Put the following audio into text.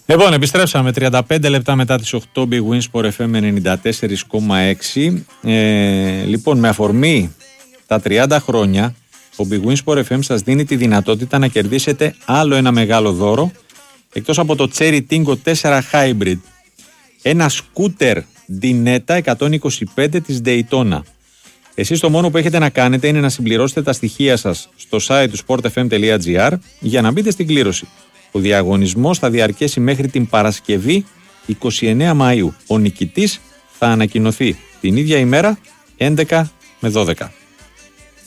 Λοιπόν, επιστρέψαμε 35 λεπτά μετά τις 8, Big Win Sport FM 94,6. Λοιπόν, με αφορμή τα 30 χρόνια, ο Big Win Sport FM σας δίνει τη δυνατότητα να κερδίσετε άλλο ένα μεγάλο δώρο, εκτός από το Cherry Tingo 4 Hybrid. Ένα σκούτερ Dinetta 125 της Daytona. Εσείς το μόνο που έχετε να κάνετε είναι να συμπληρώσετε τα στοιχεία σας στο site του sportfm.gr για να μπείτε στην κλήρωση. Ο διαγωνισμός θα διαρκέσει μέχρι την Παρασκευή 29 Μαΐου. Ο νικητής θα ανακοινωθεί την ίδια ημέρα 11 με 12.